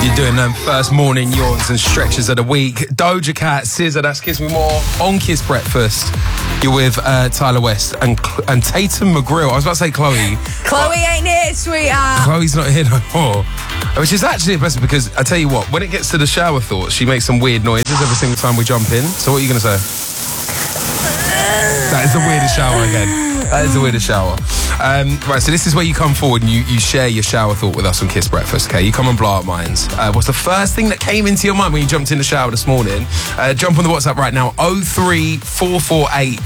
You're doing them first morning yawns and stretches of the week. Doja Cat, SZA, that's Kiss Me More on Kiss Breakfast. You're with Tyler West and Tatum McGrill. I was about to say Chloe. Chloe ain't here, sweetheart. Chloe's not here no more. Which is actually impressive because I tell you what, when it gets to the shower thoughts, she makes some weird noises every single time we jump in. So what are you going to say? That is the weirdest shower again. That is the weirdest shower. Right, so this is where you come forward and you share your shower thought with us on Kiss Breakfast, okay? You come and blow up minds. What's the first thing that came into your mind when you jumped in the shower this morning? Jump on the WhatsApp right now, 03448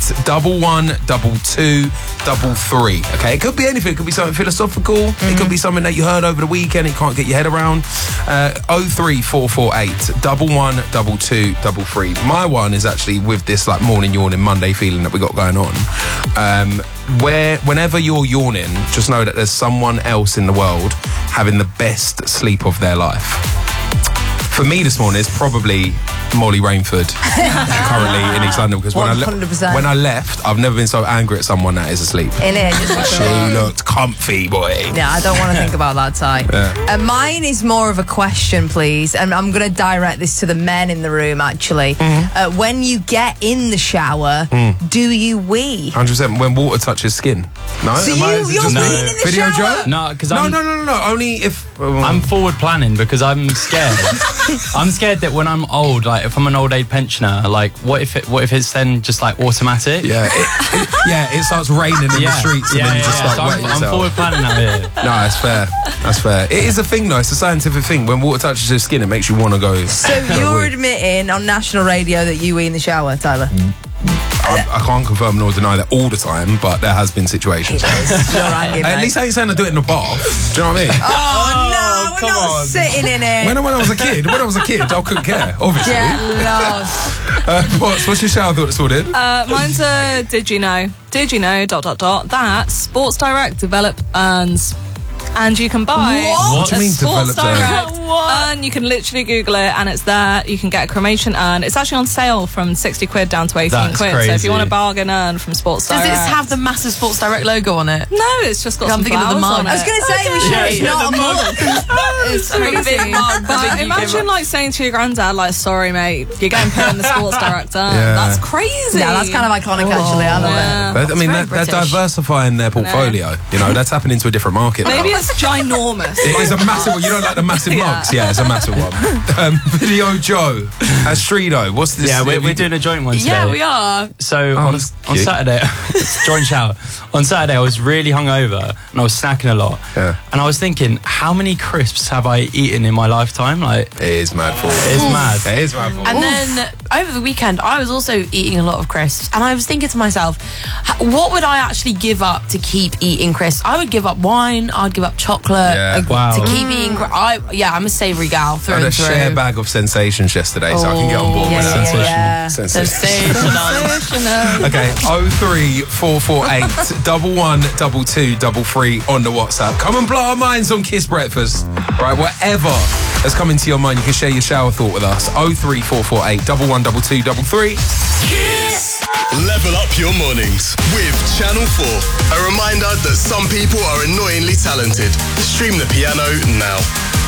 112233, okay? It could be anything. It could be something philosophical. It could be something that you heard over the weekend and you can't get your head around. 03448 112233. My one is actually with this like morning yawning Monday feeling that we got going on. Whenever you're yawning, just know that there's someone else in the world having the best sleep of their life. For me this morning, it's probably Molly Rainford, currently in East London, because when I left, I've never been so angry at someone that is asleep. In it, she looked comfy, boy. Yeah, I don't want to think about that, Ty. Yeah. Mine is more of a question, please, and I'm going to direct this to the men in the room, actually. When you get in the shower, do you wee? 100%. When water touches skin. No? So you're weeing in the Video shower? joke? No, because No. Only if... I'm forward planning because I'm scared. I'm scared that when I'm old, like if I'm an old age pensioner, like what if it's then just like automatic? Yeah, it starts raining in the streets and then you just start wetting yourself. I'm forward planning out here. No, that's fair. That's fair. It is a thing though, it's a scientific thing. When water touches your skin, it makes you want to go. So you're admitting on national radio that you wee in the shower, Tyler? I can't confirm nor deny that all the time, but there has been situations. At least I ain't saying I do it in the bath. Do you know what I mean? Oh no, we're not sitting in it. When I was a kid, I couldn't care, obviously. Get lost. What's your shower thought this morning? Mine's a did you know? Did you know, ... that Sports Direct develop urns. And you can buy What do you mean Sports developed Direct urn. You can literally Google it and it's there. You can get a cremation urn. It's actually on sale from 60 quid down to 18 That's quid. crazy. So if you want a bargain urn from Sports Does Direct. it have the massive Sports Direct logo on it? No, it's just got some thinking of the flowers mug. on it. I was going to say, we should. It's not a mug. It's A big crazy. mug, But big imagine like saying to your granddad, like, sorry mate, you're getting put in the Sports Direct urn. Yeah. That's crazy. Yeah, that's kind of iconic, actually. I love it. But, I mean, they're British. diversifying their portfolio. You know, that's happening to a different market now. Maybe it's ginormous. It is a massive one. You don't like the massive mugs? Yeah, it's a massive one. Video Joe, Astrido, what's this? Yeah, we're doing a joint one today. Yeah, we are. So that's on cute. Saturday, joint shower. On Saturday, I was really hungover and I was snacking a lot. Yeah. And I was thinking, how many crisps have I eaten in my lifetime? Like, It is mad for it's mad. It is mad for And then over the weekend, I was also eating a lot of crisps, and I was thinking to myself, what would I actually give up to keep eating crisps? I would give up wine. I'd give up chocolate Wow. to keep eating. I'm a savoury gal through I had a and through. share bag of Sensations yesterday, so I can get on board with that. Yeah. Sensations. Sensational. Okay, 03448 112233 on the WhatsApp. Come and blow our minds on Kiss Breakfast. Right, whatever has come into your mind, you can share your shower thought with us. 03448 112233. Level up your mornings with Channel 4. A reminder that some people are annoyingly talented. Stream the piano now.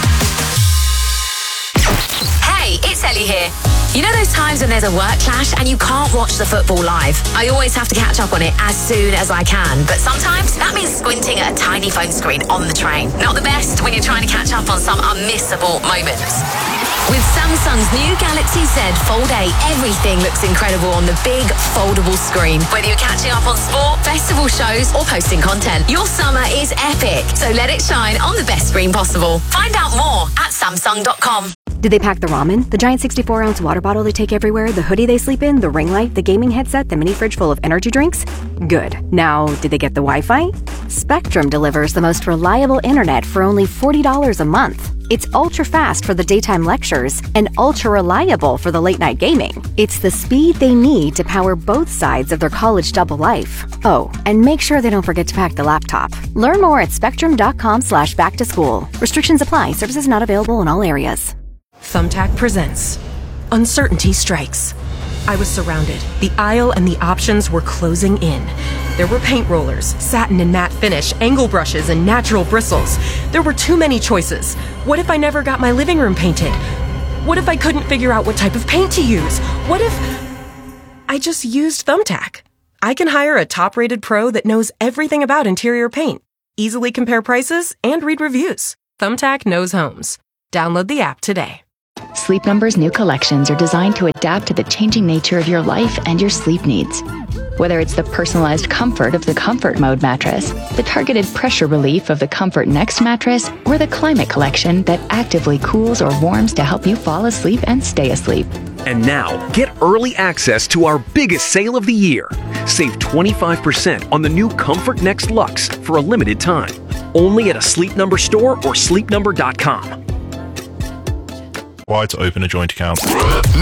Hey, it's Ellie here. You know those times when there's a work clash and you can't watch the football live? I always have to catch up on it as soon as I can, but sometimes that means squinting at a tiny phone screen on the train. Not the best when you're trying to catch up on some unmissable moments. With Samsung's new Galaxy Z Fold 8, everything looks incredible on the big foldable screen. Whether you're catching up on sport, festival shows, or posting content, your summer is epic. So let it shine on the best screen possible. Find out more at Samsung.com. Did they pack the ramen, the giant 64-ounce water bottle they take everywhere, the hoodie they sleep in, the ring light, the gaming headset, the mini fridge full of energy drinks? Good. Now, did they get the Wi-Fi? Spectrum delivers the most reliable internet for only $40 a month. It's ultra-fast for the daytime lectures and ultra-reliable for the late-night gaming. It's the speed they need to power both sides of their college double life. Oh, and make sure they don't forget to pack the laptop. Learn more at spectrum.com/back-to-school. Restrictions apply. Services not available in all areas. Thumbtack presents Uncertainty Strikes. I was surrounded. The aisle and the options were closing in. There were paint rollers, satin and matte finish, angle brushes, and natural bristles. There were too many choices. What if I never got my living room painted? What if I couldn't figure out what type of paint to use? What if I just used Thumbtack? I can hire a top-rated pro that knows everything about interior paint, easily compare prices, and read reviews. Thumbtack knows homes. Download the app today. Sleep Number's new collections are designed to adapt to the changing nature of your life and your sleep needs. Whether it's the personalized comfort of the Comfort Mode mattress, the targeted pressure relief of the Comfort Next mattress, or the Climate Collection that actively cools or warms to help you fall asleep and stay asleep. And now, get early access to our biggest sale of the year. Save 25% on the new Comfort Next Luxe for a limited time. Only at a Sleep Number store or sleepnumber.com. Why to open a joint account?